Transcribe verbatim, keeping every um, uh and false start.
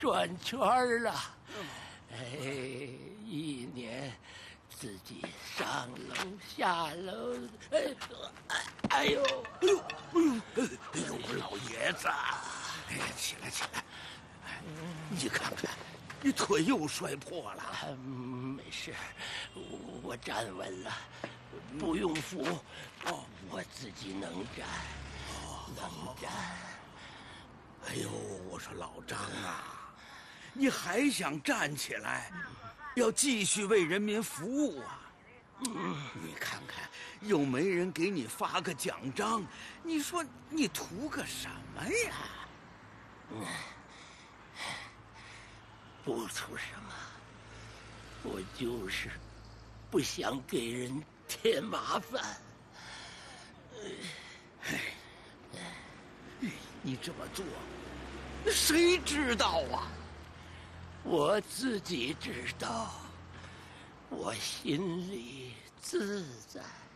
转圈儿了。哎，一年自己上楼下楼，哎，哎呦，哎呦， 哎呦，哎呦，我老爷子，哎呀，起来起来，哎，你看看，你腿又摔破了。 啊、没事，我站稳了，不用扶，哦，我自己能站，能站。 哎呦，我说老张啊，你还想站起来，要继续为人民服务啊？嗯，你看看，又没人给你发个奖章，你说你图个什么呀？ 嗯，不图什么，我就是不想给人添麻烦。 哎，你这么做，谁知道啊？ 我自己知道，我心里自在。